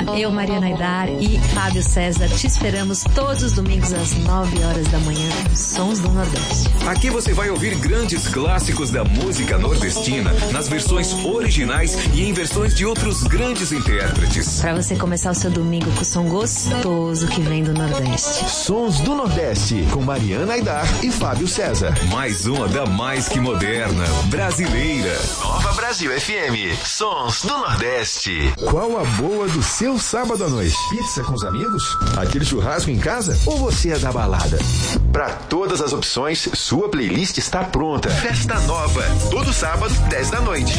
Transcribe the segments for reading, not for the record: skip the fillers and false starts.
Eu, Mariana Aidar e Fábio César te esperamos todos os domingos às 9 horas da manhã, Sons do Nordeste. Aqui você vai ouvir grandes clássicos da música nordestina nas versões originais e em versões de outros grandes intérpretes. Para você começar o seu domingo com o som gostoso que vem do Nordeste. Sons do Nordeste, com Mariana Aidar e Fábio César. Mais uma da mais que moderna, brasileira. Nova Brasil FM, Sons do Nordeste. Qual a boa do seu sábado à noite? Pizza com os amigos? Aquele churrasco em casa? Ou você é da balada? Para todas as opções, sua playlist está pronta. Festa Nova, todo sábado, 10 da noite.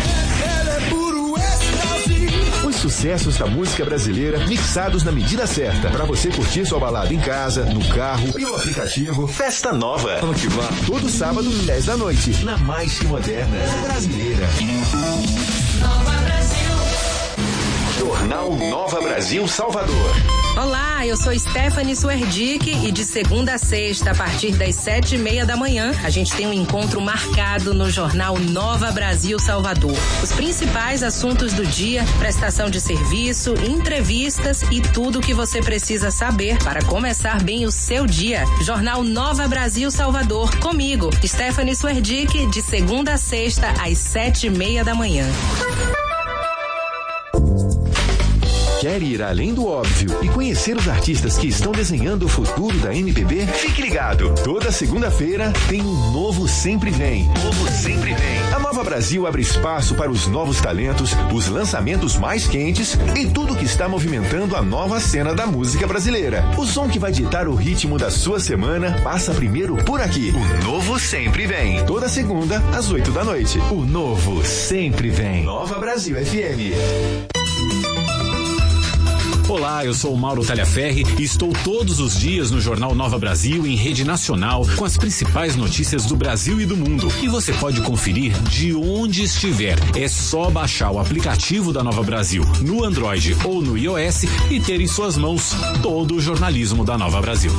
Os sucessos da música brasileira mixados na medida certa. Para você curtir sua balada em casa, no carro e no aplicativo. Festa Nova. Vamos que vá. Todo sábado, 10 da noite. Na mais que moderna brasileira. Nova Brasil. Jornal Nova Brasil Salvador. Olá, eu sou Stephanie Suerdick e de segunda a sexta, a partir das 7:30 da manhã, a gente tem um encontro marcado no Jornal Nova Brasil Salvador. Os principais assuntos do dia, prestação de serviço, entrevistas e tudo o que você precisa saber para começar bem o seu dia. Jornal Nova Brasil Salvador, comigo, Stephanie Suerdick, de segunda a sexta, às 7:30 da manhã. Quer ir além do óbvio e conhecer os artistas que estão desenhando o futuro da MPB? Fique ligado! Toda segunda-feira tem um Novo Sempre Vem. Novo Sempre Vem. A Nova Brasil abre espaço para os novos talentos, os lançamentos mais quentes e tudo que está movimentando a nova cena da música brasileira. O som que vai ditar o ritmo da sua semana passa primeiro por aqui. O Novo Sempre Vem. Toda segunda, às 8 da noite. O Novo Sempre Vem. Nova Brasil FM. Olá, eu sou o Mauro Talhaferri e estou todos os dias no Jornal Nova Brasil em rede nacional com as principais notícias do Brasil e do mundo. E você pode conferir de onde estiver. É só baixar o aplicativo da Nova Brasil no Android ou no iOS e ter em suas mãos todo o jornalismo da Nova Brasil.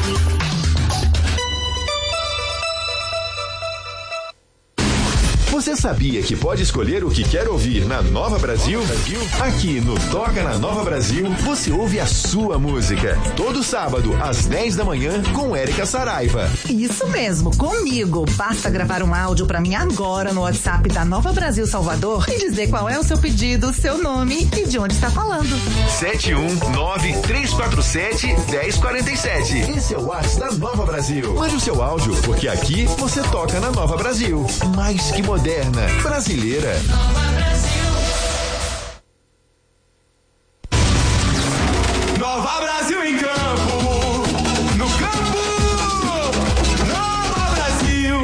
Você sabia que pode escolher o que quer ouvir na Nova Brasil? Aqui no Toca na Nova Brasil, você ouve a sua música. Todo sábado, às 10 da manhã, com Érica Saraiva. Isso mesmo, comigo. Basta gravar um áudio pra mim agora no WhatsApp da Nova Brasil Salvador e dizer qual é o seu pedido, seu nome e de onde está falando. 719-347-1047. Esse é o WhatsApp da Nova Brasil. Mande o seu áudio, porque aqui você toca na Nova Brasil. Mais que moderna, brasileira. Nova Brasil. Nova Brasil em campo. No campo. Nova Brasil.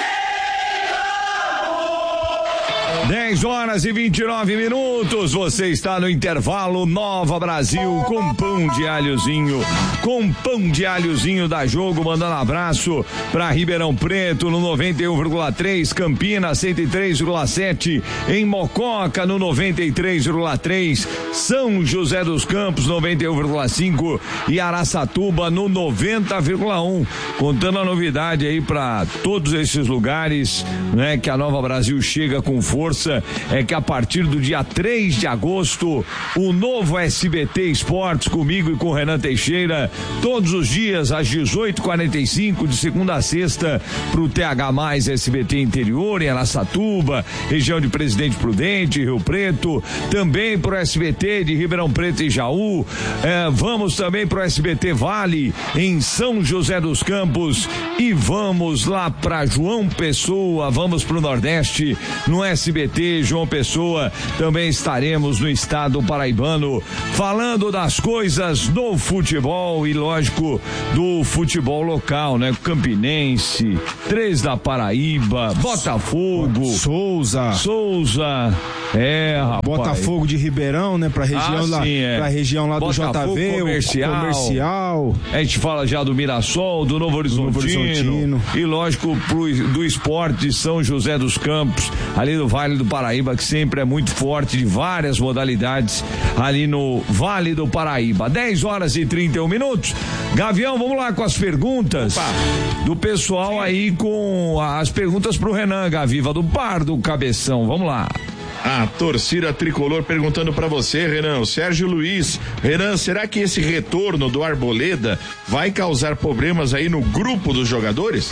10h29. Você está no intervalo Nova Brasil com pão de alhozinho. Com pão de alhozinho da Jogo, mandando abraço para Ribeirão Preto no 91,3, Campinas 103,7, em Mococa no 93,3, São José dos Campos 91,5 e Araçatuba no 90,1. Contando a novidade aí para todos esses lugares, né, que a Nova Brasil chega com força, é que a partir do dia 3 de agosto, o novo SBT Esportes comigo e com o Renan Teixeira, todos os dias às 18h45, de segunda a sexta, pro TH Mais SBT Interior, em Araçatuba, região de Presidente Prudente, Rio Preto, também pro SBT de Ribeirão Preto e Jaú, vamos também pro SBT Vale, em São José dos Campos, e vamos lá pra João Pessoa, vamos pro Nordeste, no SBT João Pessoa, também estaremos no estado paraibano, falando das coisas do futebol e, lógico, do futebol local, né? Campinense, 3 da Paraíba, Botafogo, Souza, rapaz. Botafogo de Ribeirão, né? Pra região pra região lá Botafogo, do JV, comercial. A gente fala já do Mirassol, do Novo Horizontino. E, lógico, do esporte de São José dos Campos, ali no Vale do Paraíba, que sempre é muito forte, de várias modalidades, ali no Vale do Paraíba. 10h31. Gavião, vamos lá com as perguntas. Opa. Do pessoal aí, com as perguntas pro Renan Gaviva, do Bar do Cabeção. Vamos lá. A torcida tricolor perguntando pra você, Renan, o Sérgio Luiz. Renan, será que esse retorno do Arboleda vai causar problemas aí no grupo dos jogadores?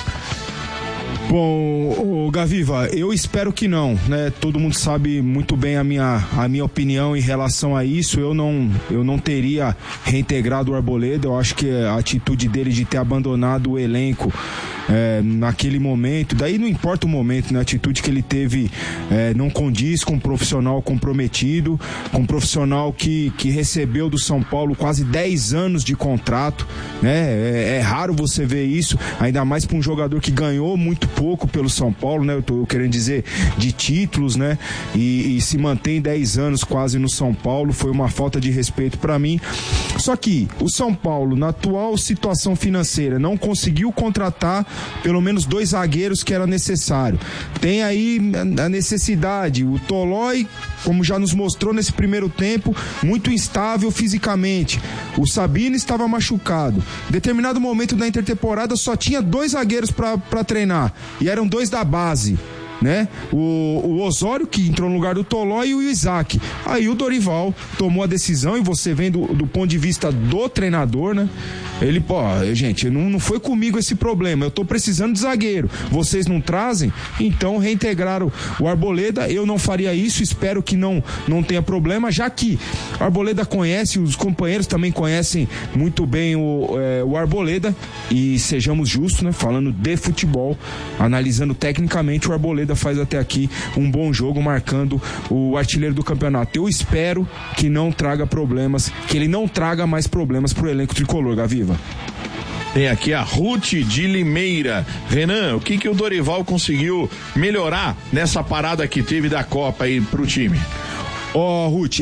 Bom, Gaviva, eu espero que não, né? Todo mundo sabe muito bem a minha opinião em relação a isso. Eu não teria reintegrado o Arboleda. Eu acho que a atitude dele de ter abandonado o elenco naquele momento, daí não importa o momento, né? A atitude que ele teve não condiz com um profissional comprometido, com um profissional que recebeu do São Paulo quase 10 anos de contrato, né? É raro você ver isso, ainda mais para um jogador que ganhou muito pouco pelo São Paulo, né? Eu tô querendo dizer de títulos, né? E se mantém 10 anos quase no São Paulo, foi uma falta de respeito para mim. Só que o São Paulo, na atual situação financeira, não conseguiu contratar pelo menos 2 zagueiros que era necessário. Tem aí a necessidade, o Tolói, como já nos mostrou nesse primeiro tempo, muito instável fisicamente. O Sabino estava machucado. Em determinado momento da intertemporada só tinha 2 zagueiros para treinar, e eram 2 da base, né? O Osório, que entrou no lugar do Tolói, e o Isaac. Aí o Dorival tomou a decisão, e você vem do ponto de vista do treinador, né? Ele, gente, não foi comigo esse problema, eu tô precisando de zagueiro, vocês não trazem, então reintegraram o Arboleda. Eu não faria isso, espero que não tenha problema, já que o Arboleda conhece, os companheiros também conhecem muito bem o Arboleda, e sejamos justos, né? Falando de futebol, analisando tecnicamente, o Arboleda faz até aqui um bom jogo, marcando o artilheiro do campeonato. Eu espero que não traga problemas, que ele não traga mais problemas pro elenco tricolor, Gaviva. Tem aqui a Ruth de Limeira. Renan, o que o Dorival conseguiu melhorar nessa parada que teve da Copa aí pro time? Ruth,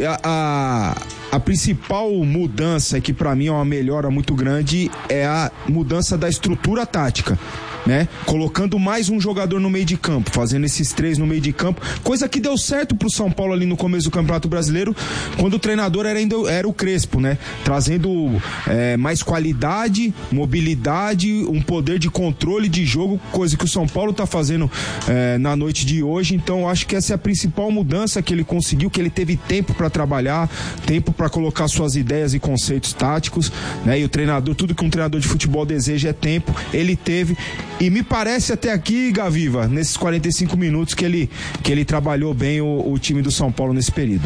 a principal mudança, que pra mim é uma melhora muito grande, é a mudança da estrutura tática, né? Colocando mais um jogador no meio de campo, fazendo esses 3 no meio de campo, coisa que deu certo pro São Paulo ali no começo do Campeonato Brasileiro, quando o treinador era o Crespo, né? Trazendo mais qualidade, mobilidade, um poder de controle de jogo, coisa que o São Paulo tá fazendo na noite de hoje. Então acho que essa é a principal mudança que ele conseguiu, que ele teve tempo para trabalhar, tempo para colocar suas ideias e conceitos táticos, né? E o treinador, tudo que um treinador de futebol deseja é tempo, ele teve. E me parece até aqui, Gaviva, nesses 45 minutos que ele trabalhou bem o time do São Paulo nesse período.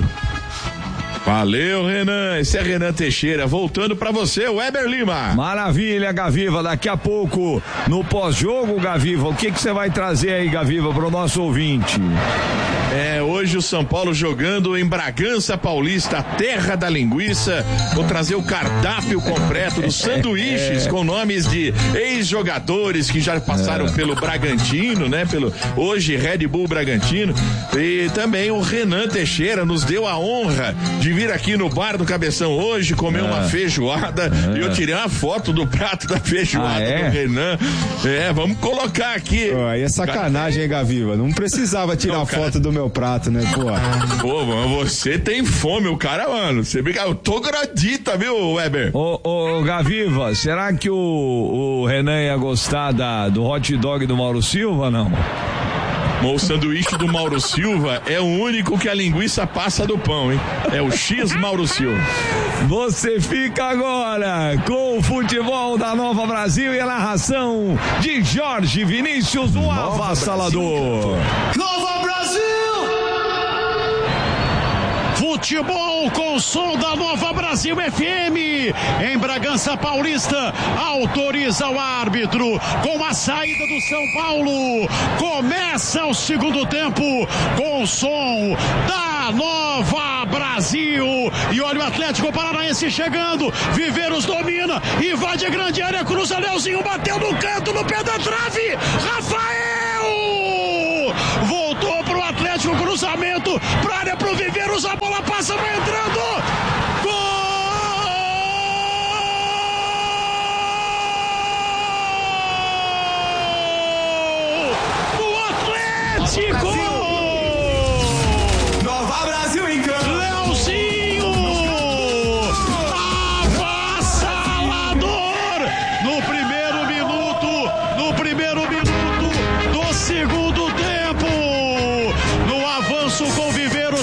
Valeu, Renan. Esse é Renan Teixeira. Voltando pra você, o Weber Lima. Maravilha, Gaviva. Daqui a pouco, no pós-jogo, Gaviva, o que você vai trazer aí, Gaviva, pro nosso ouvinte? Hoje o São Paulo jogando em Bragança Paulista, terra da linguiça. Vou trazer o cardápio completo dos sanduíches com nomes de ex-jogadores que já passaram pelo Bragantino, né? Pelo hoje Red Bull Bragantino. E também o Renan Teixeira nos deu a honra de vir aqui no bar do Cabeção hoje, comer uma feijoada, e eu tirei uma foto do prato da feijoada do Renan. Vamos colocar aqui. Aí é sacanagem, hein, Gaviva? Não precisava tirar foto do meu prato, né, Pô, mano, você tem fome, o cara, mano, você brinca, eu tô gradita, viu, Weber? Ô, Gaviva, será que o Renan ia gostar do hot dog do Mauro Silva, não? O sanduíche do Mauro Silva é o único que a linguiça passa do pão, hein? É o X Mauro Silva. Você fica agora com o futebol da Nova Brasil e a narração de Jorge Vinícius, o avassalador. Nova Brasil! Futebol com som da Nova Brasil FM. Em Bragança Paulista, autoriza o árbitro com a saída do São Paulo. Começa o segundo tempo com o som da Nova Brasil. E olha o Atlético Paranaense chegando. Viveiros domina, invade a grande área, cruza, Leozinho bateu no canto, no pé da trave. Rafael! Voltou pro Atlético, cruzamento pra área, pro Viveiros, a bola passa, vai entrando. Gol! Do Atlético! Nova Brasil em campo! Leozinho! Avassalador! No primeiro minuto do segundo tempo. No avanço com Viveiros.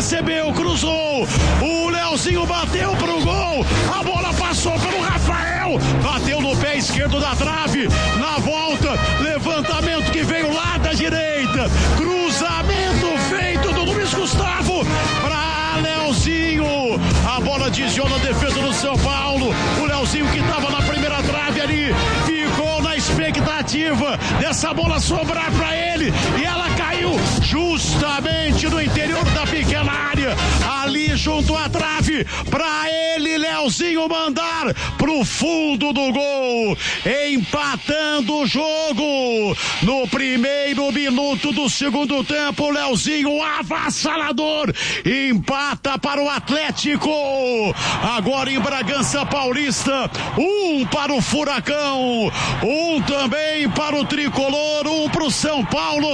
recebeu, cruzou, o Leozinho bateu pro gol, a bola passou pelo Rafael, bateu no pé esquerdo da trave, na volta, levantamento que veio lá da direita, cruzamento feito do Luiz Gustavo para Leozinho, a bola desviou na defesa do São Paulo, o Leozinho que estava na primeira trave ali, ficou na expectativa dessa bola sobrar para ele, e ela caiu justamente no interior da pequena área, ali junto à trave, para ele, Leozinho, mandar pro fundo do gol, empatando o jogo no primeiro minuto do segundo tempo. Leozinho avassalador, empata para o Atlético, agora em Bragança Paulista, 1 para o Furacão, 1 também para o Tricolor, 1 para o São Paulo.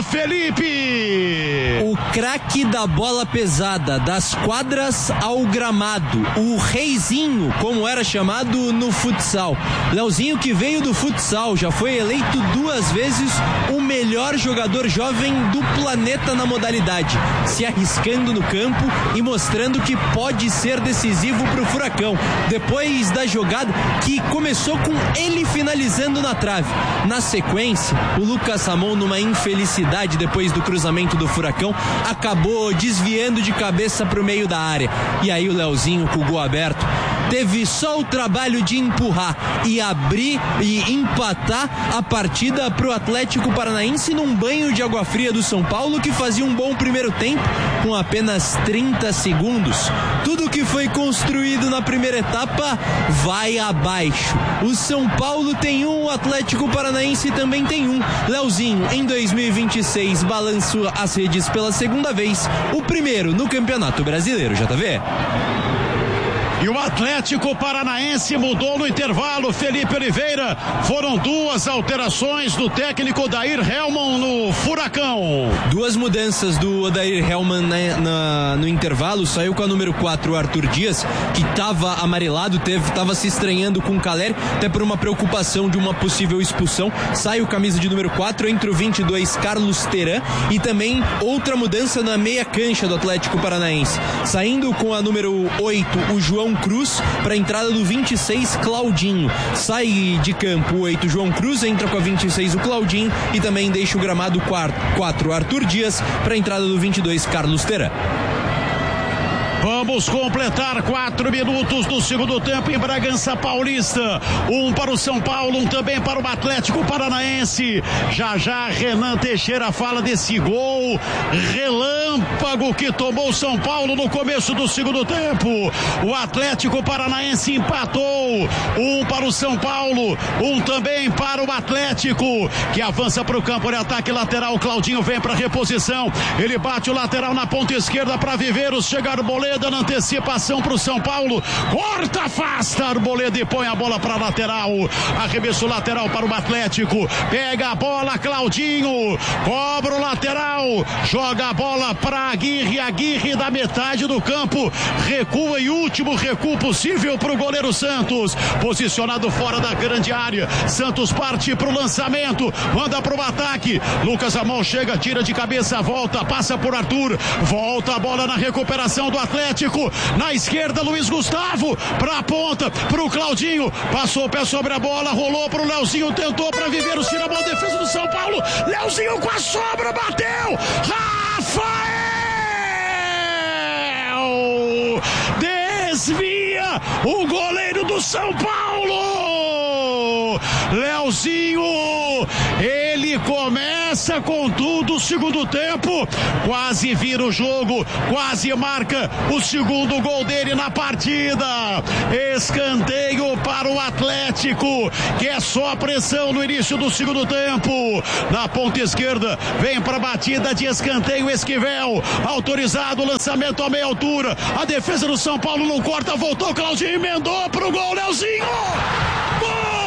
Felipe, o craque da bola pesada, das quadras ao gramado, o reizinho, como era chamado no futsal, Leozinho, que veio do futsal, já foi eleito 2 vezes o melhor jogador jovem do planeta na modalidade, se arriscando no campo e mostrando que pode ser decisivo para o Furacão, depois da jogada que começou com ele finalizando na trave. Na sequência, o Lucas Ramon, numa infelicidade depois do cruzamento do Furacão, acabou desviando de cabeça para o meio da área, e aí o Leozinho, com o gol aberto, teve só o trabalho de empurrar e abrir e empatar a partida para o Atlético Paranaense num banho de água fria do São Paulo, que fazia um bom primeiro tempo com apenas 30 segundos. Tudo que foi construído na primeira etapa vai abaixo. O São Paulo tem 1, o Atlético Paranaense também tem 1. Leozinho, em 2026, balançou as redes pela segunda vez, o primeiro no Campeonato Brasileiro, JV. E o Atlético Paranaense mudou no intervalo, Felipe Oliveira. Foram 2 alterações do técnico Odair Hellmann no Furacão. 2 mudanças do Odair Hellmann no intervalo. Saiu com a número 4 o Arthur Dias, que estava amarelado, estava se estranhando com o Caleri, até por uma preocupação de uma possível expulsão. Sai o camisa de número 4, entre o 22 Carlos Teran, e também outra mudança na meia cancha do Atlético Paranaense. Saindo com a número 8 o João Cruz, para a entrada do 26 Claudinho. Sai de campo o 8 João Cruz, entra com a 26 o Claudinho, e também deixa o gramado 4 Arthur Dias, para a entrada do 22 Carlos Teran. Vamos completar 4 minutos do segundo tempo em Bragança Paulista. 1 para o São Paulo, 1 também para o Atlético Paranaense. Já Renan Teixeira fala desse gol relâmpago que tomou o São Paulo no começo do segundo tempo. O Atlético Paranaense empatou. 1 para o São Paulo, 1 também para o Atlético, que avança para o campo de ataque lateral. Claudinho vem para reposição. Ele bate o lateral na ponta esquerda para Viveiros. Chega Arboleda na antecipação para o São Paulo, corta, afasta Arboleda e põe a bola para lateral, arremesso lateral para o Atlético, pega a bola Claudinho, cobra o lateral, joga a bola para Aguirre da metade do campo, recua e último recuo possível para o goleiro Santos, posicionado fora da grande área. Santos parte para o lançamento, manda para o ataque, Lucas Ramon chega, tira de cabeça, volta, passa por Arthur, volta a bola na recuperação do Atlético, na esquerda Luiz Gustavo, para a ponta, para o Claudinho, passou o pé sobre a bola, rolou para o Leozinho, tentou para Viveiros, tira a bola, defesa do São Paulo, Leozinho com a sobra, bateu, Rafael desvia o goleiro do São Paulo, Leozinho, ele começa com tudo o segundo tempo, quase vira o jogo, quase marca o segundo gol dele na partida. Escanteio para o Atlético, que é só pressão no início do segundo tempo. Na ponta esquerda, vem para a batida de escanteio Esquivel, autorizado, lançamento a meia altura, a defesa do São Paulo não corta, voltou, Claudinho emendou pro gol, Leozinho, gol!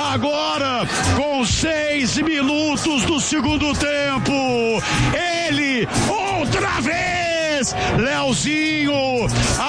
Agora, com 6 minutos do segundo tempo, ele, outra vez, Leozinho,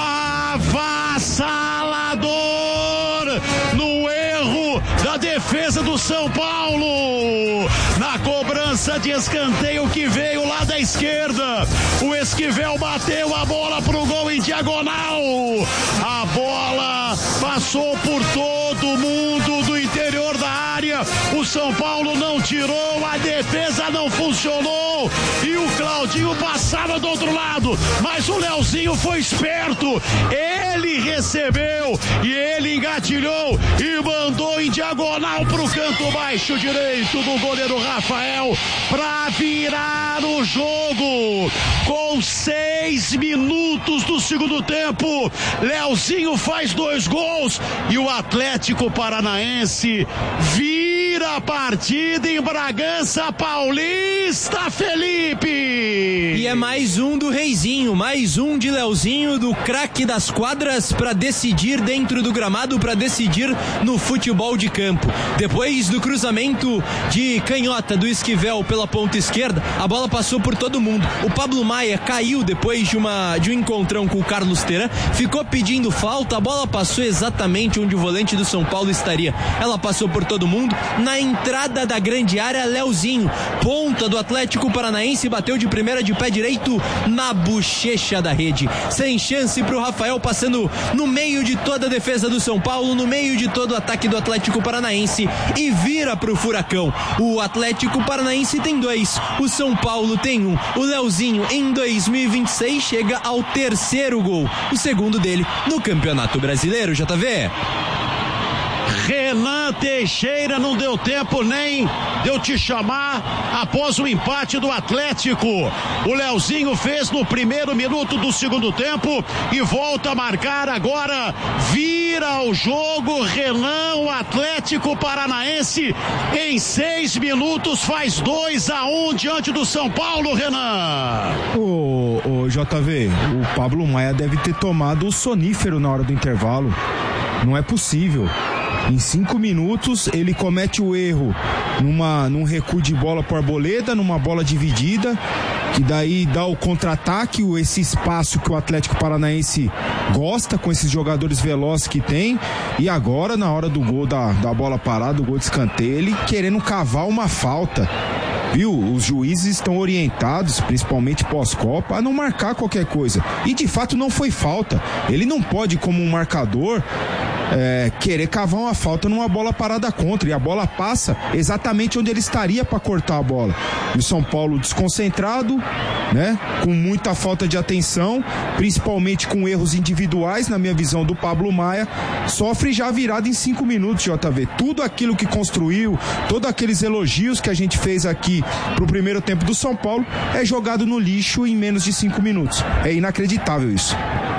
avassalador, no erro da defesa do São Paulo, na cobrança de escanteio que veio lá da esquerda, o Esquivel bateu a bola pro gol em diagonal, a bola passou por todo mundo do interior da área, o São Paulo não tirou, a defesa não funcionou e o Claudinho passava do outro lado, mas o Leozinho foi esperto, ele recebeu e ele engatilhou e mandou em diagonal pro canto baixo direito do goleiro Rafael para virar o jogo. Com 6 minutos do segundo tempo, Leozinho faz 2 gols e o Atlético Paranaense vira a partida em Bragança Paulista, Felipe. E é mais um do Reizinho, mais um de Leozinho, do craque das quadras, para decidir dentro do gramado, para decidir no futebol de campo. Depois do cruzamento de canhota do Esquivel pela ponta esquerda, a bola passou por todo mundo. O Pablo Maia caiu depois de um encontrão com o Carlos Teran, ficou pedindo falta, a bola passou exatamente onde o volante do São Paulo estaria. Ela passou por todo mundo. Na entrada da grande área, Leozinho, ponta do Atlético Paranaense, bateu de primeira de pé direito na bochecha da rede. Sem chance pro Rafael, passando no meio de toda a defesa do São Paulo, no meio de todo o ataque do Atlético Paranaense, e vira pro Furacão. O Atlético Paranaense tem 2, o São Paulo tem 1. O Leozinho, em 2026, chega ao 3º gol, o segundo dele no Campeonato Brasileiro, JV. Renan Teixeira, não deu tempo nem de eu te chamar após o empate do Atlético. O Leozinho fez no primeiro minuto do segundo tempo e volta a marcar agora, vira o jogo. Renan, o Atlético Paranaense, em 6 minutos faz 2-1 diante do São Paulo, Renan. O JV, o Pablo Maia deve ter tomado o sonífero na hora do intervalo. Não é possível. Em 5 minutos ele comete o erro num recuo de bola por Arboleda, numa bola dividida, que daí dá o contra-ataque, esse espaço que o Atlético Paranaense gosta, com esses jogadores velozes que tem, e agora na hora do gol da bola parada, o gol de escanteio, ele querendo cavar uma falta. Viu? Os juízes estão orientados, principalmente pós-Copa, a não marcar qualquer coisa. E de fato não foi falta. Ele não pode, como um marcador, querer cavar uma falta numa bola parada contra, e a bola passa exatamente onde ele estaria para cortar a bola. E o São Paulo desconcentrado, né? Com muita falta de atenção, principalmente com erros individuais, na minha visão, do Pablo Maia, sofre já virada em 5 minutos, JV. Tudo aquilo que construiu, todos aqueles elogios que a gente fez aqui pro primeiro tempo do São Paulo, é jogado no lixo em menos de 5 minutos. É inacreditável isso.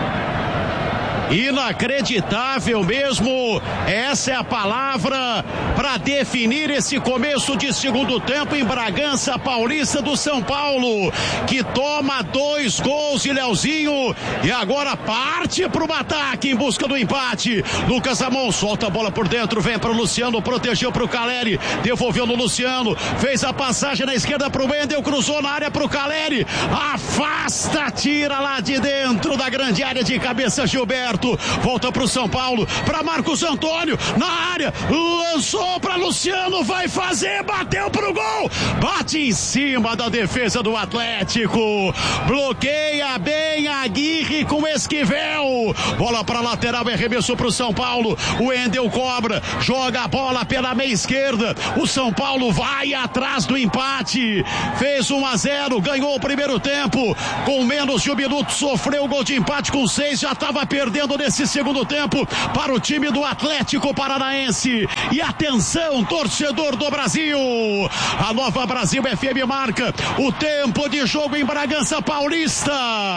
Inacreditável mesmo, essa é a palavra para definir esse começo de segundo tempo em Bragança Paulista do São Paulo, que toma 2 gols de Leozinho e agora parte para o ataque em busca do empate. Lucas Amon solta a bola por dentro, vem para o Luciano, protegeu para o Caleri, devolveu no Luciano, fez a passagem na esquerda para o Wendel, cruzou na área para o Caleri, afasta, tira lá de dentro da grande área de cabeça Gilberto. Volta pro São Paulo, para Marcos Antônio, na área, lançou para Luciano, vai fazer, bateu pro gol, bate em cima da defesa do Atlético, bloqueia bem Aguirre com Esquivel, bola para lateral, arremesso pro São Paulo, o Wendel cobra, joga a bola pela meia esquerda, o São Paulo vai atrás do empate, fez 1-0, ganhou o primeiro tempo, com menos de 1 minuto, sofreu o gol de empate com 6, já estava perdendo nesse segundo tempo para o time do Atlético Paranaense. E atenção, torcedor do Brasil, a Nova Brasil FM marca o tempo de jogo em Bragança Paulista.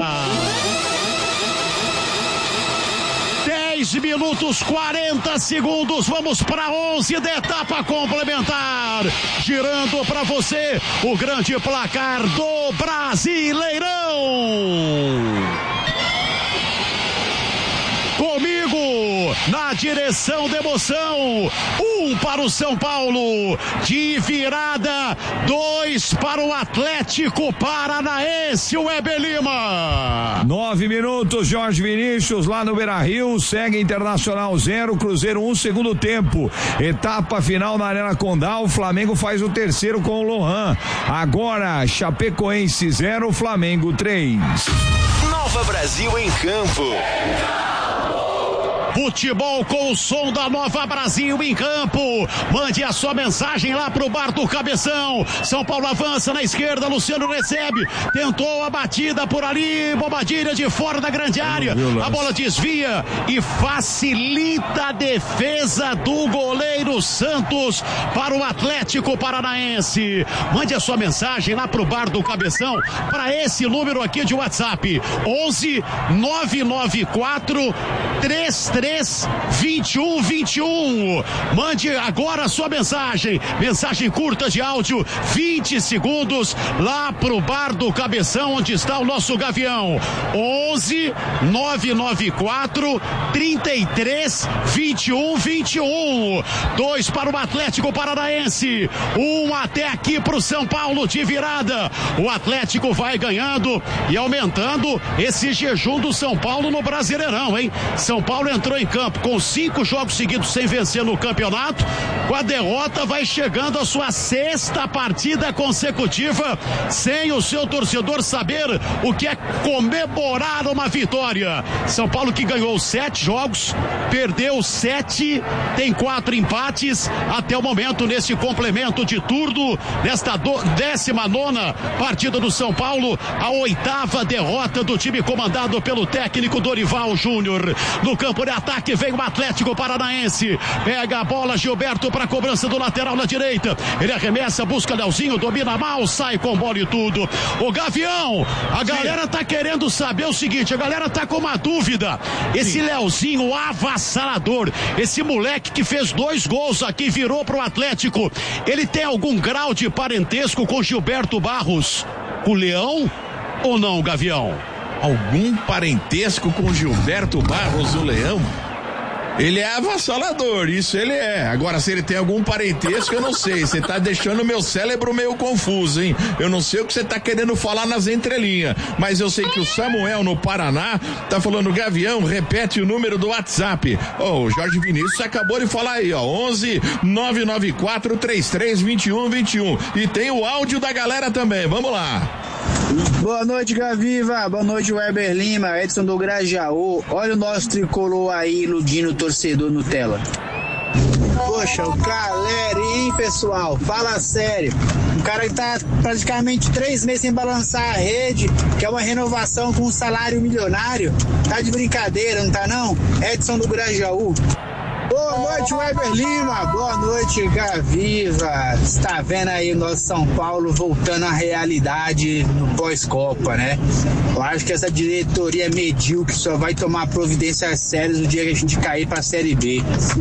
10 minutos 40 segundos, vamos para 11 da etapa complementar, girando para você o grande placar do Brasileirão. comigo na direção da emoção. 1 para o São Paulo, de virada, 2 para o Atlético Paranaense, o Weber Lima. 9 minutos, Jorge Vinícius lá no Beira-Rio, segue Internacional 0, Cruzeiro 1, segundo tempo. Etapa final na Arena Condá, o Flamengo faz o terceiro com o Lohan. Agora, Chapecoense 0, Flamengo 3. Nova Brasil em campo. Futebol com o som da Nova Brasil em campo. Mande a sua mensagem lá pro bar do Cabeção. São Paulo avança na esquerda, Luciano recebe, tentou a batida por ali, Bobadilha de fora da grande área, a bola desvia e facilita a defesa do goleiro Santos para o Atlético Paranaense. Mande a sua mensagem lá pro bar do Cabeção, para esse número aqui de WhatsApp, 11 994 332121. Mande agora a sua mensagem curta de áudio, 20 segundos, lá pro bar do Cabeção, onde está o nosso Gavião. 11 994 332121. 2 para o Atlético Paranaense, 1 até aqui pro São Paulo de virada. O Atlético vai ganhando e aumentando esse jejum do São Paulo no Brasileirão, hein? São Paulo entrou em campo com 5 jogos seguidos sem vencer no campeonato. Com a derrota, vai chegando a sua 6ª partida consecutiva sem o seu torcedor saber o que é comemorar uma vitória. São Paulo que ganhou 7 jogos, perdeu 7, tem 4 empates até o momento nesse complemento de turno, nesta 19ª partida do São Paulo, a 8ª derrota do time comandado pelo técnico Dorival Júnior. No campo de ataque vem o Atlético Paranaense, pega a bola Gilberto para a cobrança do lateral na direita, ele arremessa, busca Leozinho, domina mal, sai com bola e tudo. O Gavião, a galera tá querendo saber o seguinte, a galera tá com uma dúvida, esse Leozinho avassalador, esse moleque que fez 2 gols aqui, virou pro Atlético, ele tem algum grau de parentesco com Gilberto Barros, o Leão, ou não, Gavião? Algum parentesco com Gilberto Barros, o Leão? Ele é avassalador, isso ele é. Agora, se ele tem algum parentesco, eu não sei. Você tá deixando o meu cérebro meio confuso, hein? Eu não sei o que você tá querendo falar nas entrelinhas, mas eu sei que o Samuel, no Paraná, tá falando, Gavião, repete o número do WhatsApp. O Jorge Vinícius acabou de falar aí, 11 994 332121. E tem o áudio da galera também, vamos lá. Boa noite, Gaviva. Boa noite, Weber Lima, Edson do Grajaú. Olha o nosso tricolor aí iludindo o torcedor Nutella. Poxa, o galera, hein, pessoal? Fala sério. Um cara que tá praticamente 3 meses sem balançar a rede, que é uma renovação com um salário milionário. Tá de brincadeira, não tá não? Edson do Grajaú. Boa noite, Weber Lima. Boa noite, Gaviva. Está vendo aí o nosso São Paulo voltando à realidade no pós-Copa, né? Eu acho que essa diretoria medíocre só vai tomar providências sérias no dia que a gente cair pra Série B.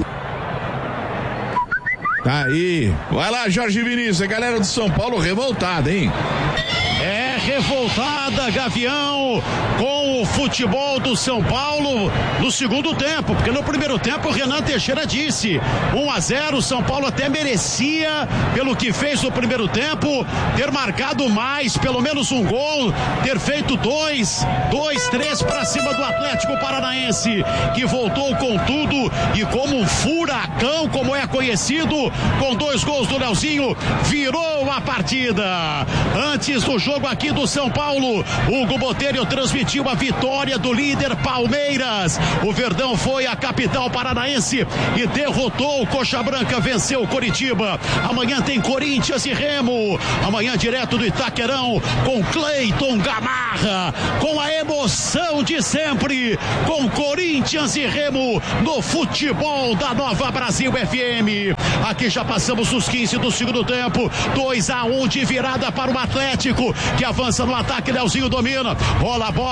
Tá aí. Vai lá, Jorge Vinícius. A galera do São Paulo revoltada, hein? É revoltada, Gavião, com o futebol do São Paulo no segundo tempo, porque no primeiro tempo o Renan Teixeira disse 1-0, São Paulo até merecia, pelo que fez no primeiro tempo, ter marcado mais, pelo menos um gol, ter feito 2, 3 para cima do Atlético Paranaense, que voltou com tudo e como um furacão, como é conhecido, com 2 gols do Leozinho, virou a partida. Antes do jogo aqui do São Paulo, Hugo Botelho transmitiu a vitória do líder Palmeiras. O Verdão foi à capital paranaense e derrotou o Coxa Branca, venceu o Coritiba. Amanhã tem Corinthians e Remo. Amanhã direto do Itaquerão com Cleiton Gamarra, com a emoção de sempre, com Corinthians e Remo no futebol da Nova Brasil FM. Aqui já passamos os 15 do segundo tempo, 2-1 de virada para o Atlético, que avança no ataque, Leozinho domina, rola a bola, posiciona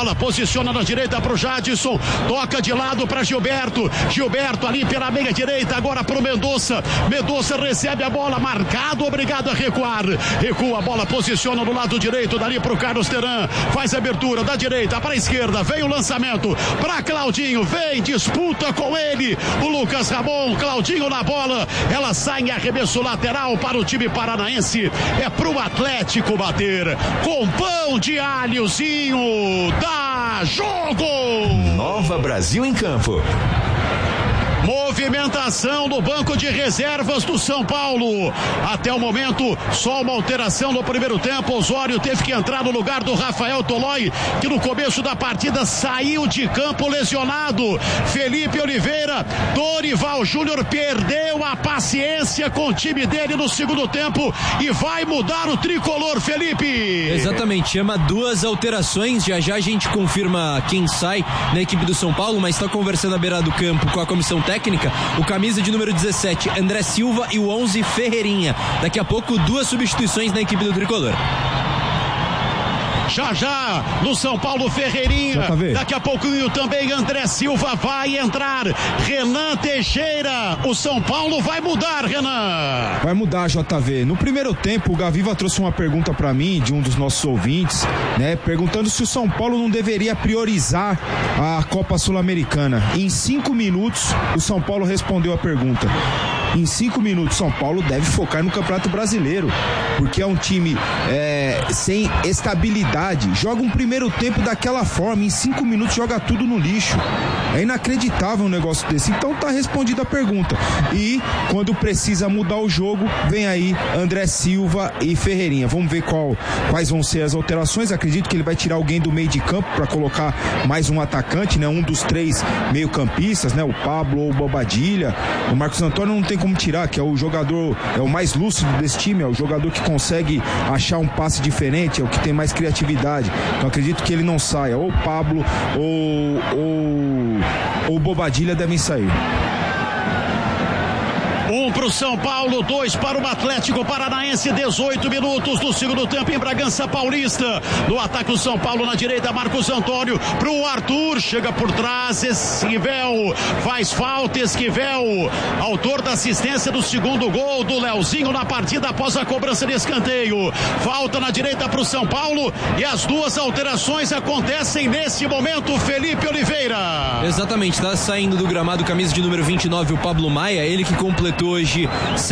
posiciona na direita pro Jadson, toca de lado para Gilberto ali pela meia direita, agora pro Mendonça recebe a bola, marcado, obrigado a recuar, recua a bola, posiciona no lado direito, dali pro Carlos Teran, faz a abertura da direita para a esquerda, vem o lançamento para Claudinho, vem, disputa com ele, o Lucas Ramon, Claudinho na bola, ela sai em arremesso lateral para o time paranaense, é pro Atlético bater, com pão de alhozinho, dá jogo! Nova Brasil em campo. Movimentação no banco de reservas do São Paulo. Até o momento, só uma alteração no primeiro tempo. Osório teve que entrar no lugar do Rafael Tolói, que no começo da partida saiu de campo lesionado. Felipe Oliveira, Dorival Júnior perdeu a paciência com o time dele no segundo tempo e vai mudar o tricolor, Felipe. Exatamente, chama 2 alterações. Já a gente confirma quem sai na equipe do São Paulo, mas está conversando à beira do campo com a comissão técnica, o camisa de número 17, André Silva, e o 11, Ferreirinha. Daqui a pouco 2 substituições na equipe do tricolor. Já no São Paulo, Ferreirinha, daqui a pouquinho também André Silva vai entrar, Renan Teixeira, o São Paulo vai mudar, Renan. Vai mudar, JV. No primeiro tempo, o Gaviva trouxe uma pergunta para mim, de um dos nossos ouvintes, né, perguntando se o São Paulo não deveria priorizar a Copa Sul-Americana. Em 5 minutos, o São Paulo respondeu a pergunta. Em 5 minutos, São Paulo deve focar no Campeonato Brasileiro, porque é um time sem estabilidade. Joga um primeiro tempo daquela forma, em 5 minutos joga tudo no lixo. É inacreditável um negócio desse. Então tá respondida a pergunta. E quando precisa mudar o jogo, vem aí André Silva e Ferreirinha. Vamos ver quais vão ser as alterações. Acredito que ele vai tirar alguém do meio de campo para colocar mais um atacante, né? Um dos 3 meio-campistas, né? O Pablo ou o Bobadilha. O Marcos Antônio não tem como tirar, que é o jogador, é o mais lúcido desse time, é o jogador que consegue achar um passe diferente, é o que tem mais criatividade. Então acredito que ele não saia. Ou o Pablo ou o Bobadilha devem sair. 1 para o São Paulo, 2 para o Atlético Paranaense, 18 minutos do segundo tempo em Bragança Paulista. No ataque o São Paulo na direita, Marcos Antônio pro Arthur, chega por trás, Esquivel, faz falta, Esquivel, autor da assistência do segundo gol do Leozinho na partida após a cobrança de escanteio. Falta na direita pro São Paulo e as 2 alterações acontecem nesse momento, Felipe Oliveira. Exatamente, está saindo do gramado camisa de número 29, o Pablo Maia, ele que completou hoje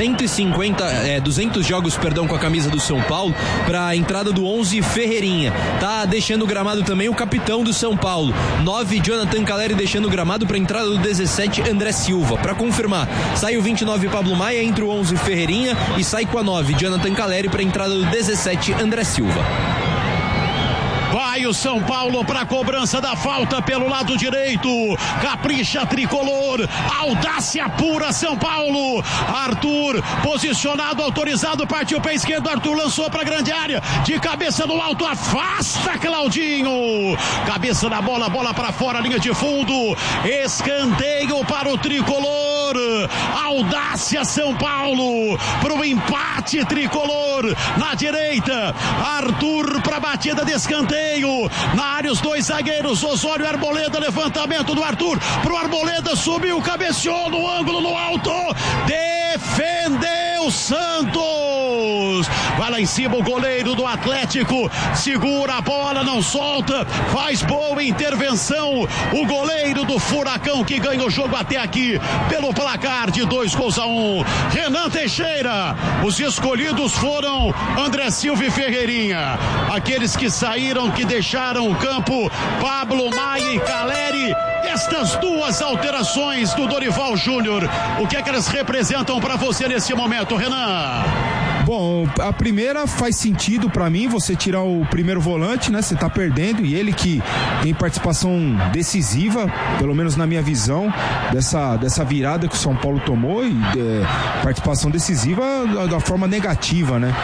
200 jogos, com a camisa do São Paulo, para a entrada do 11, Ferreirinha. Tá deixando o gramado também o capitão do São Paulo, 9, Jonathan Caleri, deixando o gramado para a entrada do 17, André Silva. Para confirmar, sai o 29, Pablo Maia, entra o 11, Ferreirinha, e sai com a 9, Jonathan Caleri, para a entrada do 17, André Silva. Vai o São Paulo para a cobrança da falta pelo lado direito. Capricha tricolor. Audácia pura São Paulo. Arthur posicionado, autorizado, partiu pé esquerdo. Arthur lançou para a grande área. De cabeça no alto, afasta Claudinho. Cabeça na bola, bola para fora, linha de fundo. Escanteio para o tricolor. Audácia São Paulo para o empate tricolor. Na direita, Arthur para a batida de escanteio. Na área os 2 zagueiros, Osório e Arboleda, levantamento do Arthur pro Arboleda, subiu, cabeceou no ângulo, no alto, defendeu Santos, vai lá em cima o goleiro do Atlético, segura a bola, não solta, faz boa intervenção, o goleiro do Furacão que ganha o jogo até aqui pelo placar de 2-1. Renan Teixeira, os escolhidos foram André Silva e Ferreirinha, aqueles que saíram, que deixaram o campo, Pablo Maia e Caleri. Estas 2 alterações do Dorival Júnior, o que é que elas representam para você nesse momento, Renan? Bom, a primeira faz sentido pra mim, você tirar o primeiro volante, né? Você tá perdendo, e ele que tem participação decisiva, pelo menos na minha visão, dessa virada que o São Paulo tomou, e participação decisiva da forma negativa, né?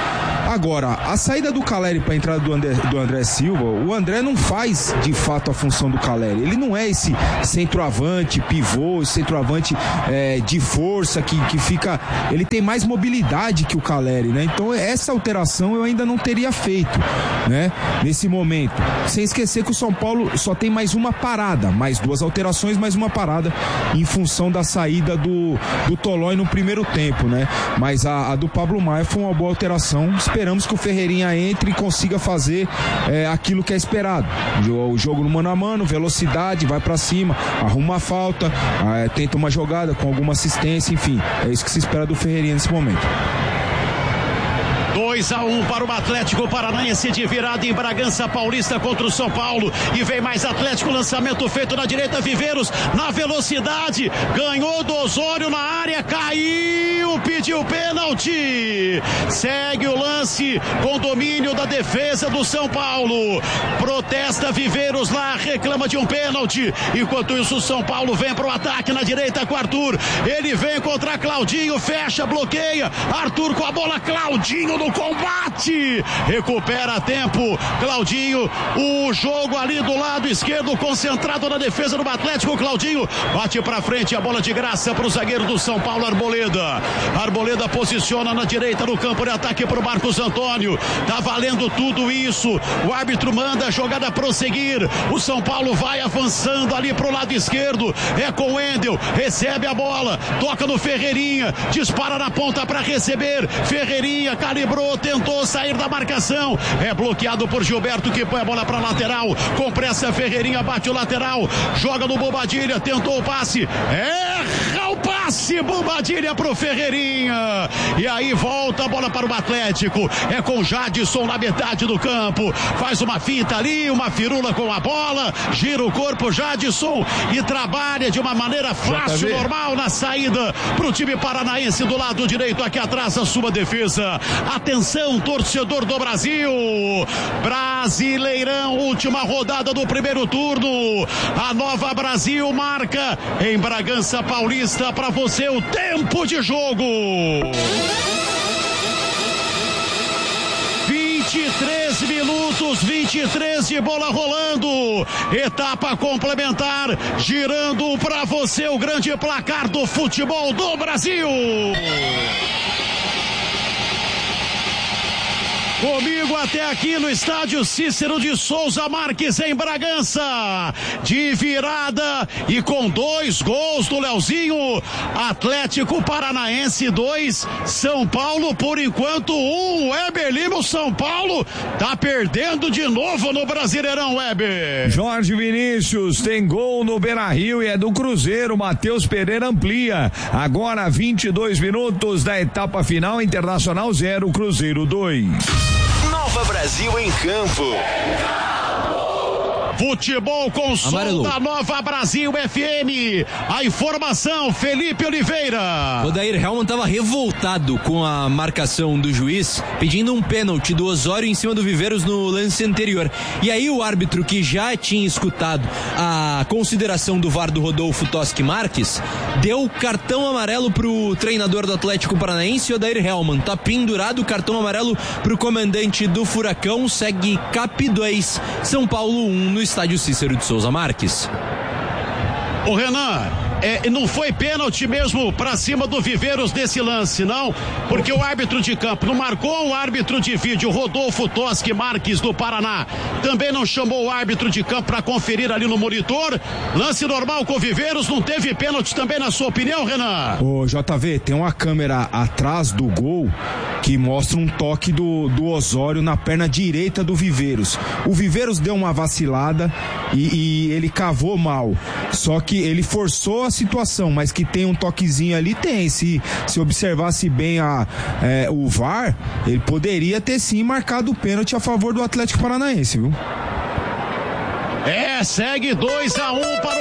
Agora, a saída do Caleri para a entrada do André Silva, o André não faz de fato a função do Caleri. Ele não é esse centroavante, pivô, centroavante de força que fica. Ele tem mais mobilidade que o Caleri, né? Então essa alteração eu ainda não teria feito, né? Nesse momento. Sem esquecer que o São Paulo só tem mais uma parada, mais 2 alterações, mais uma parada em função da saída do Tolói no primeiro tempo, né? Mas a do Pablo Maia foi uma boa alteração. Esperamos que o Ferreirinha entre e consiga fazer aquilo que é esperado. O jogo no mano a mano, velocidade, vai pra cima, arruma a falta, tenta uma jogada com alguma assistência, enfim, é isso que se espera do Ferreirinha nesse momento. 2-1 para o Atlético Paranaense de virada em Bragança Paulista contra o São Paulo. E vem mais Atlético, lançamento feito na direita, Viveiros na velocidade, ganhou do Osório na área, caiu, pediu pênalti. Segue o lance com domínio da defesa do São Paulo. Protesta Viveiros lá, reclama de um pênalti. Enquanto isso o São Paulo vem para o ataque na direita com Arthur. Ele vem contra Claudinho, fecha, bloqueia. Arthur com a bola, Claudinho no combate, recupera tempo, Claudinho, o jogo ali do lado esquerdo, concentrado na defesa do Atlético, Claudinho bate pra frente, a bola de graça pro zagueiro do São Paulo, Arboleda posiciona na direita no campo de ataque pro Marcos Antônio, tá valendo tudo isso, o árbitro manda a jogada prosseguir, o São Paulo vai avançando ali pro lado esquerdo, é com o Wendel, recebe a bola, toca no Ferreirinha, dispara na ponta pra receber, Ferreirinha calibrou, tentou sair da marcação, é bloqueado por Gilberto, que põe a bola para lateral, com pressa Ferreirinha bate o lateral, joga no Bobadilha, tentou o passe, erra o passe, Bobadilha pro Ferreirinha, e aí volta a bola para o Atlético, é com Jadson na metade do campo, faz uma finta ali, uma firula com a bola, gira o corpo Jadson e trabalha de uma maneira fácil, normal na saída pro time paranaense do lado direito, aqui atrás a sua defesa. Atenção, torcedor do Brasil, Brasileirão, última rodada do primeiro turno, a Nova Brasil marca em Bragança Paulista para você o tempo de jogo. 23 minutos, 23 de bola rolando, etapa complementar, girando para você o grande placar do futebol do Brasil. Comigo até aqui no estádio Cícero de Souza Marques em Bragança, de virada e com 2 gols do Leozinho, Atlético Paranaense 2, São Paulo por enquanto 1, Weber Lima, o São Paulo tá perdendo de novo no Brasileirão, Weber. Jorge Vinícius tem gol no Beira-Rio e é do Cruzeiro, Matheus Pereira amplia, agora 22 minutos da etapa final, Internacional 0, Cruzeiro 2. Nova Brasil em campo. Futebol com som da Nova Brasil FM. A informação, Felipe Oliveira. O Odair Hellmann estava revoltado com a marcação do juiz, pedindo um pênalti do Osório em cima do Viveiros no lance anterior. E aí o árbitro, que já tinha escutado a consideração do VAR do Rodolfo Toschi Marques, deu cartão amarelo pro treinador do Atlético Paranaense, Odair Hellmann. Tá pendurado o cartão amarelo pro comandante do Furacão. Segue CAP 2, São Paulo 1 no estádio Cícero de Souza Marques. O Renan, não foi pênalti mesmo pra cima do Viveiros nesse lance, não? Porque o árbitro de campo não marcou, o árbitro de vídeo, Rodolfo Toschi Marques do Paraná, também não chamou o árbitro de campo pra conferir ali no monitor. Lance normal com o Viveiros, não teve pênalti também na sua opinião, Renan? Ô JV, tem uma câmera atrás do gol que mostra um toque do Osório na perna direita do Viveiros. O Viveiros deu uma vacilada e ele cavou mal, só que ele forçou a situação, mas que tem um toquezinho ali, tem. Se observasse bem o VAR, ele poderia ter sim marcado o pênalti a favor do Atlético Paranaense, viu? Segue 2-1 para o Atlético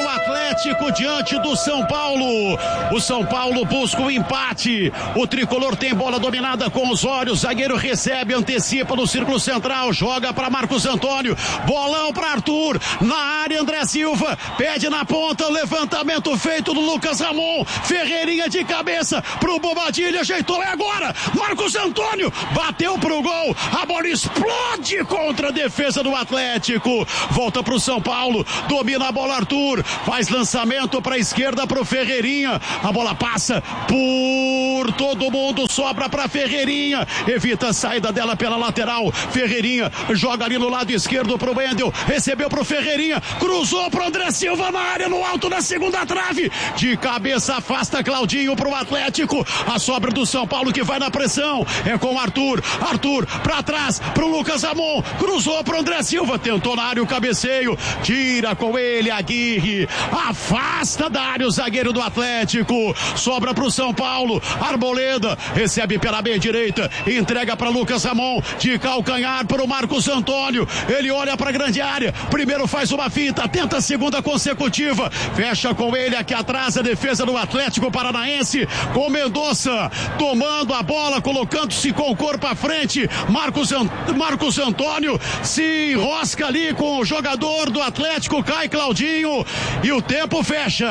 Atlético diante do São Paulo. O São Paulo busca o empate. O tricolor tem bola dominada com os olhos. Zagueiro recebe, antecipa no círculo central, joga para Marcos Antônio. Bolão para Arthur. Na área, André Silva pede na ponta, levantamento feito do Lucas Ramon. Ferreirinha de cabeça pro Bobadilha, ajeitou, é agora. Marcos Antônio bateu pro gol. A bola explode contra a defesa do Atlético. Volta pro São Paulo, domina a bola Arthur, faz lançamento para a esquerda pro Ferreirinha. A bola passa por todo mundo, sobra para Ferreirinha, evita a saída dela pela lateral. Ferreirinha joga ali no lado esquerdo pro Wendel, recebeu pro Ferreirinha, cruzou pro André Silva na área, no alto da segunda trave, de cabeça afasta Claudinho pro Atlético. A sobra do São Paulo que vai na pressão é com Arthur pra trás pro Lucas Ramon, cruzou pro André Silva, tentou na área o cabeceio, tira com ele Aguirre, afasta da área o zagueiro do Atlético, sobra pro São Paulo. Arboleda recebe pela meia direita, entrega para Lucas Ramon, de calcanhar pro Marcos Antônio, ele olha pra grande área, primeiro faz uma fita, tenta a segunda consecutiva, fecha com ele aqui atrás a defesa do Atlético Paranaense, com Mendonça tomando a bola, colocando-se com o corpo à frente. Marcos Antônio se enrosca ali com o jogador do Atlético, cai Claudinho e o tempo fecha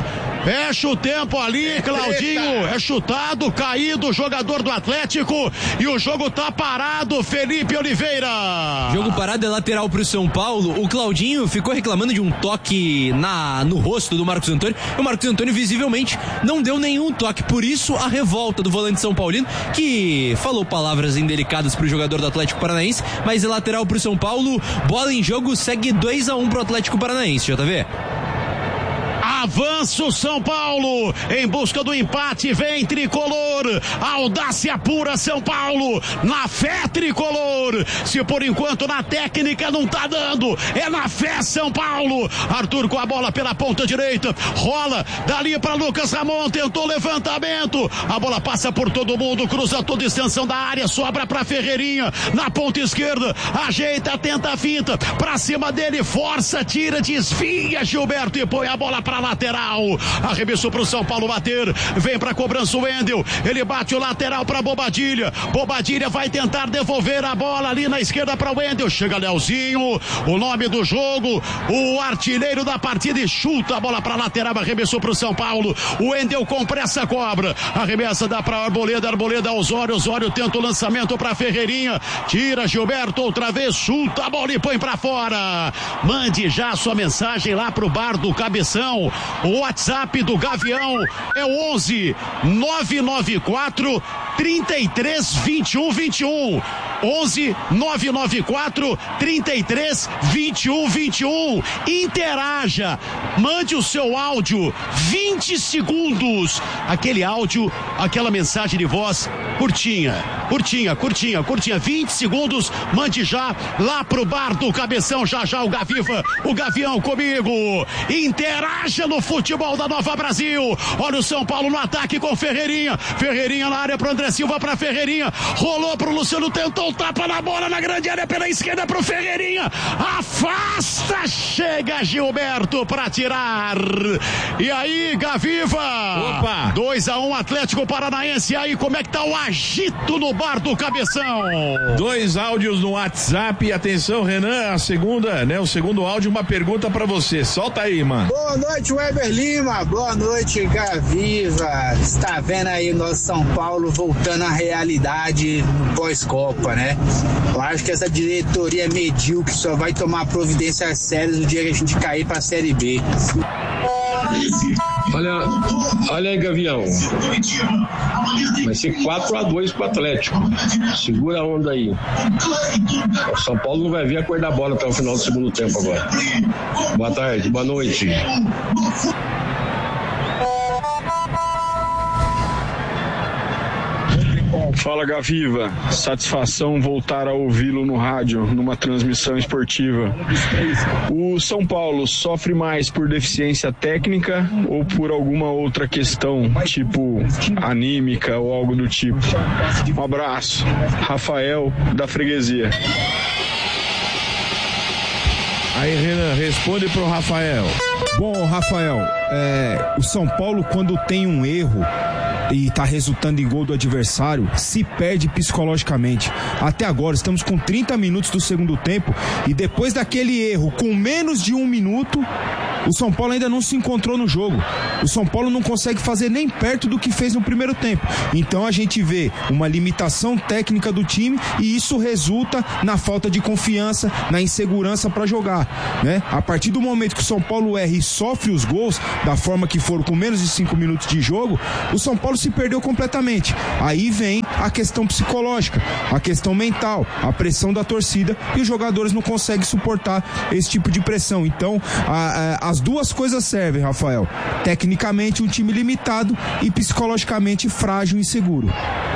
o tempo ali. Claudinho é chutado, caído o jogador do Atlético e o jogo tá parado. Felipe Oliveira, jogo parado, é lateral pro São Paulo. O Claudinho ficou reclamando de um toque no rosto do Marcos Antônio. O Marcos Antônio visivelmente não deu nenhum toque, por isso a revolta do volante São Paulino, que falou palavras indelicadas pro jogador do Atlético Paranaense, mas é lateral pro São Paulo. Bola em jogo, segue 2-1 pro Atlético Paranaense, JV. Avança o São Paulo em busca do empate, vem tricolor, audácia pura São Paulo, na fé tricolor. Se por enquanto na técnica não tá dando, é na fé São Paulo. Arthur com a bola pela ponta direita, rola dali para Lucas Ramon, tentou levantamento, a bola passa por todo mundo, cruza toda a extensão da área, sobra para Ferreirinha na ponta esquerda, ajeita, tenta a finta, pra cima dele, força, tira, desvia Gilberto e põe a bola pra lateral. Arremessou pro São Paulo bater, vem pra cobrança o Wendel, ele bate o lateral pra Bobadilha vai tentar devolver a bola ali na esquerda pra Wendel, chega Leozinho, o nome do jogo, o artilheiro da partida, e chuta a bola pra lateral, arremessou pro São Paulo, o Wendel com pressa cobra, arremessa, dá pra Arboleda Osório tenta o lançamento pra Ferreirinha, tira Gilberto outra vez, chuta a bola e põe pra fora. Mande já a sua mensagem lá pro bar do Cabeção. O WhatsApp do Gavião é o 11 994 33 21 21. 11 994 33 21 21. Interaja, mande o seu áudio, 20 segundos. Aquele áudio, aquela mensagem de voz curtinha, 20 segundos, mande já lá pro bar do Cabeção, já o Gavião comigo. Interaja no futebol da Nova Brasil. Olha o São Paulo no ataque com Ferreirinha na área pro André Silva, pra Ferreirinha, rolou pro Luciano, tentou tapa na bola na grande área pela esquerda pro Ferreirinha, afasta, chega Gilberto pra tirar. E aí, Gaviva, opa, 2-1 Atlético Paranaense. E aí, como é que tá o agito no bar do Cabeção? 2 áudios no WhatsApp. Atenção, Renan, o segundo áudio, uma pergunta pra você, solta aí, mano. Boa noite, Weber Lima, boa noite, Gaviva. Está vendo aí nosso São Paulo voltando à realidade no pós-Copa, né? Eu acho que essa diretoria medíocre só vai tomar providências sérias no dia que a gente cair pra Série B. Olha aí, Gavião. Vai ser 4-2 pro Atlético. Segura a onda aí. O São Paulo não vai vir a cor da bola até o final do segundo tempo agora. Boa tarde, boa noite. Fala, Gaviva, satisfação voltar a ouvi-lo no rádio, numa transmissão esportiva. O São Paulo sofre mais por deficiência técnica ou por alguma outra questão, tipo anímica ou algo do tipo? Um abraço, Rafael, da Freguesia. Aí, Renan, responde pro Rafael. Bom, Rafael, o São Paulo, quando tem um erro e tá resultando em gol do adversário, se perde psicologicamente. Até agora, estamos com 30 minutos do segundo tempo e depois daquele erro, com menos de 1 minuto, o São Paulo ainda não se encontrou no jogo. O São Paulo não consegue fazer nem perto do que fez no primeiro tempo. Então a gente vê uma limitação técnica do time e isso resulta na falta de confiança, na insegurança para jogar, né? A partir do momento que o São Paulo erra e sofre os gols da forma que foram, com menos de 5 minutos de jogo, o São Paulo se perdeu completamente. Aí vem a questão psicológica, a questão mental, a pressão da torcida, e os jogadores não conseguem suportar esse tipo de pressão. Então as duas coisas servem, Rafael. Tecnicamente um time limitado e psicologicamente frágil e inseguro.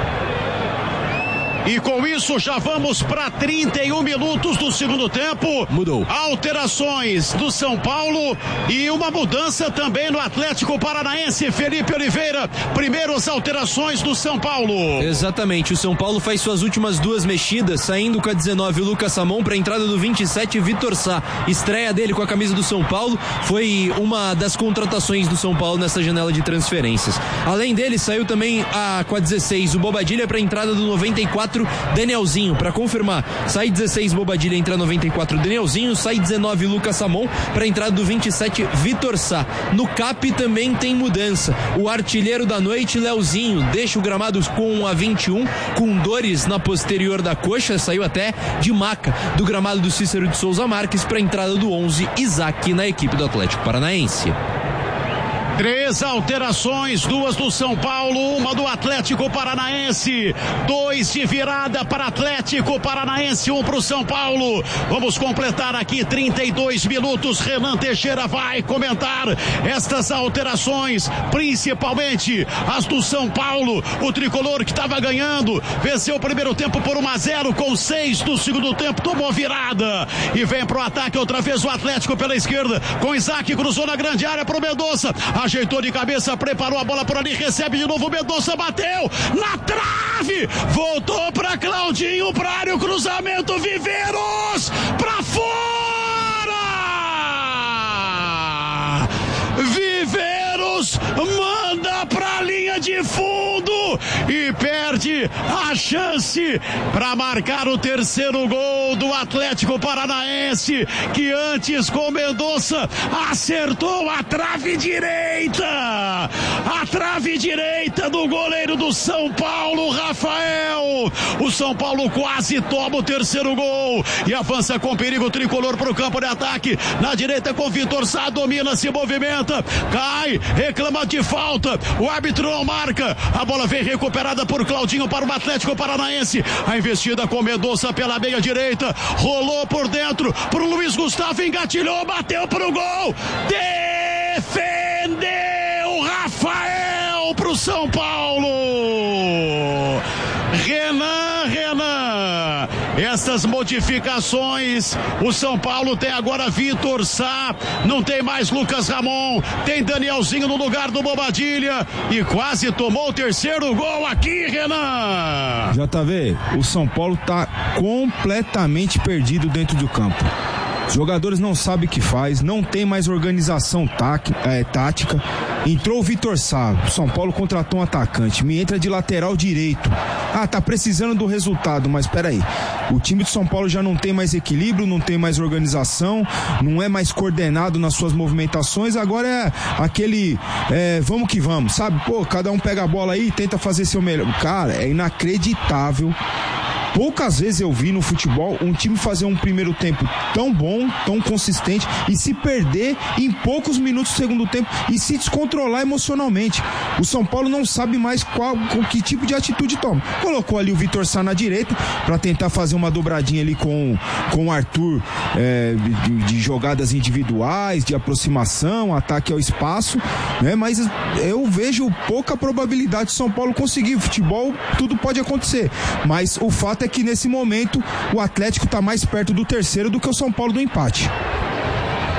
E com isso já vamos para 31 minutos do segundo tempo. Mudou. Alterações do São Paulo e uma mudança também no Atlético Paranaense. Felipe Oliveira, primeiras alterações do São Paulo. Exatamente, o São Paulo faz suas últimas 2 mexidas, saindo com a 19 o Lucas Samon para a entrada do 27 Vitor Sá. Estreia dele com a camisa do São Paulo, foi uma das contratações do São Paulo nessa janela de transferências. Além dele, saiu também com a 16 o Bobadilha para a entrada do 94 Danielzinho, para confirmar, sai 16 Bobadilha, entra 94 Danielzinho, sai 19 Lucas Samon para a entrada do 27 Vitor Sá. No CAP também tem mudança, o artilheiro da noite Leozinho deixa o gramado com a 21, com dores na posterior da coxa, saiu até de maca do gramado do Cícero de Souza Marques para a entrada do 11 Isaac na equipe do Atlético Paranaense. 3 alterações, 2 do São Paulo, 1 do Atlético Paranaense, 2 de virada para Atlético Paranaense, 1 para o São Paulo. Vamos completar aqui 32 minutos. Renan Teixeira vai comentar estas alterações, principalmente as do São Paulo. O tricolor que estava ganhando, venceu o primeiro tempo por 1-0, com 6 do segundo tempo, tomou virada e vem pro ataque outra vez o Atlético pela esquerda, com Isaac, cruzou na grande área pro Mendonça, ajeitou de cabeça, preparou a bola por ali, recebe de novo o Mendonça, bateu na trave, voltou para Claudinho, para área, o cruzamento, Viveiros para fora, Viveiros manda pra linha de fundo e perde a chance para marcar o terceiro gol do Atlético Paranaense, que antes com Mendonça acertou a trave direita do goleiro do São Paulo, Rafael. O São Paulo quase toma o terceiro gol e avança com perigo tricolor para o campo de ataque, na direita com Vitor Sá, domina, se movimenta, cai, reclama de falta, o árbitro não marca, a bola vem recuperada por Claudinho para o Atlético Paranaense, a investida com Mendonça pela meia direita, rolou por dentro pro Luiz Gustavo, engatilhou, bateu pro gol, defendeu Rafael pro São Paulo. Renan, essas modificações, o São Paulo tem agora Vitor Sá, não tem mais Lucas Ramon, tem Danielzinho no lugar do Bobadilha e quase tomou o terceiro gol aqui, Renan. JV, o São Paulo tá completamente perdido dentro do campo. Os jogadores não sabem o que faz, não tem mais organização tática. Entrou o Vitor Sá, o São Paulo contratou um atacante, me entra de lateral direito. Tá precisando do resultado, mas peraí, o time de São Paulo já não tem mais equilíbrio, não tem mais organização, não é mais coordenado nas suas movimentações, agora é aquele vamos que vamos, sabe? Cada um pega a bola aí e tenta fazer seu melhor. Cara, é inacreditável. Poucas vezes eu vi no futebol um time fazer um primeiro tempo tão bom, tão consistente e se perder em poucos minutos do segundo tempo e se descontrolar emocionalmente. O São Paulo não sabe mais que tipo de atitude toma. Colocou ali o Vitor Sá na direita para tentar fazer uma dobradinha ali com o Arthur, de jogadas individuais, de aproximação, ataque ao espaço, né? Mas eu vejo pouca probabilidade de São Paulo conseguir. Futebol, tudo pode acontecer, mas o fato é que nesse momento o Atlético está mais perto do terceiro do que o São Paulo do empate.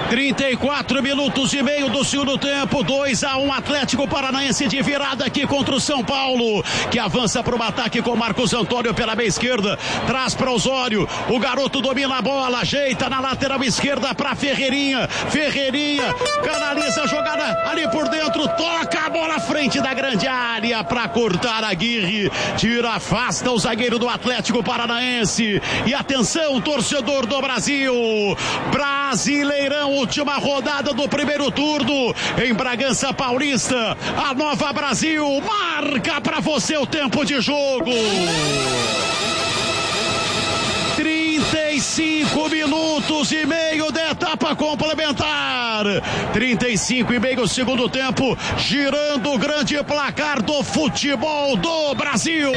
34 minutos e meio do segundo tempo, 2-1 Atlético Paranaense de virada aqui contra o São Paulo, que avança para o ataque com Marcos Antônio pela meia esquerda, traz para Osório, o garoto domina a bola, ajeita na lateral esquerda para Ferreirinha, canaliza a jogada ali por dentro, toca a bola à frente da grande área para cortar a Aguirre, afasta o zagueiro do Atlético Paranaense. E atenção, torcedor do Brasil, Brasileirão, última rodada do primeiro turno em Bragança Paulista, a Nova Brasil marca para você o tempo de jogo. 35 minutos e meio de etapa complementar, 35 e meio segundo tempo, girando o grande placar do futebol do Brasil.